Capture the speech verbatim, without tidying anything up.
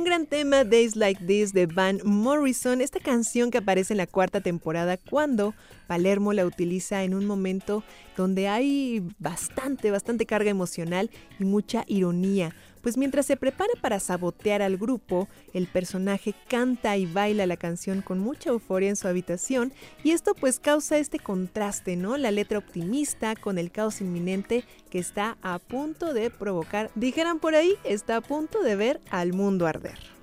gran tema, Days Like This de Van Morrison, esta canción que aparece en la cuarta temporada cuando Palermo la utiliza en un momento donde hay bastante, bastante carga emocional y mucha ironía. Pues mientras se prepara para sabotear al grupo, el personaje canta y baila la canción con mucha euforia en su habitación y esto pues causa este contraste, ¿no? La letra optimista con el caos inminente que está a punto de provocar, dijeran por ahí, está a punto de ver al mundo arder.